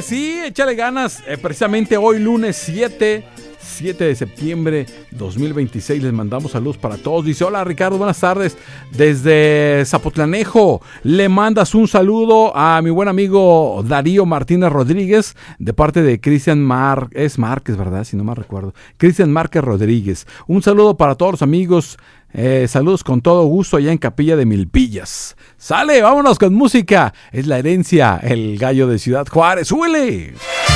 sí, échale ganas. Precisamente hoy lunes 7 de septiembre 2026 les mandamos saludos para todos. Dice: hola Ricardo, buenas tardes desde Zapotlanejo. Le mandas un saludo a mi buen amigo Darío Martínez Rodríguez de parte de Cristian Márquez, ¿verdad? Si no me recuerdo, Cristian Márquez Rodríguez. Un saludo para todos los amigos. Saludos con todo gusto allá en Capilla de Milpillas. Sale, vámonos con música. Es la herencia, el gallo de Ciudad Juárez. ¡Súbele!